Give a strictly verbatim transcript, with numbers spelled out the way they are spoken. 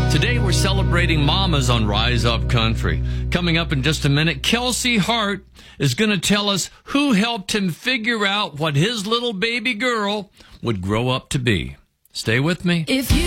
Today we're celebrating mamas on Rise Up Country. Coming up in just a minute, Kelsey Hart is going to tell us who helped him figure out what his little baby girl would grow up to be. Stay with me. If you